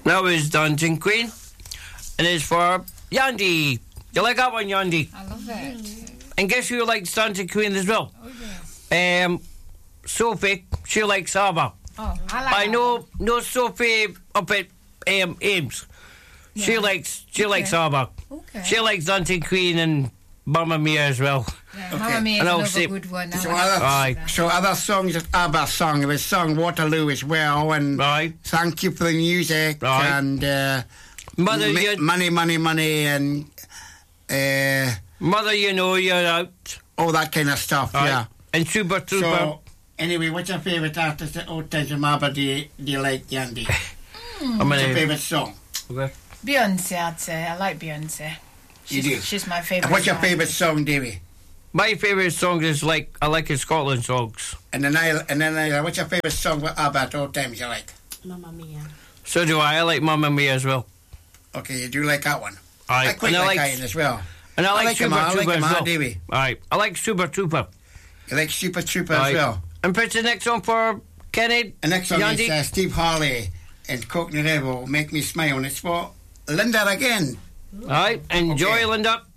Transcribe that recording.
That was Dancing Queen. And it's for Yandy. You like that one, Yandy? I love it. And guess who likes Dancing Queen as well? Oh, yes. Sophie. She likes ABBA. Oh, I like I know Sophie up at Ames. Yeah. She likes ABBA. Okay. She likes Dancing Queen and Mamma Mia as well. Yeah, Okay. Mamma Mia is And I'll another say- good one. So Aye. other songs that ABBA sung, there was sung Waterloo as well, and Right. Thank You for the Music, Right. and Mother, Money, Money, Money, and Mother, you know you're out. all that kind of stuff, Right. yeah. And Super Trooper. So, anyway, what's your favourite artist at old times from ABBA do you like, Yandy? I'm What's your gonna, favourite song? Beyonce, I'd say. I like Beyonce. You do? She's my favourite. And what's your artist. favourite song, Davey? my favourite song is I like the Scotland songs. And then what's your favourite song with ABBA at all times you like? Mamma Mia. So do I. I like Mamma Mia as well. Okay, you do like that one. Aye. I quite And I like like Ian as well. and I like like 'em Super all, I like Trooper 'em as all, well. Davey. Aye. I like Super Trooper. You like Super Trooper Aye. as well. And put the next song for Kenny. The next song Yandy. is Steve Harley and Courtney Rebel, Make Me Smile, and it's for Linda again. Aye. Enjoy, Okay. Linda.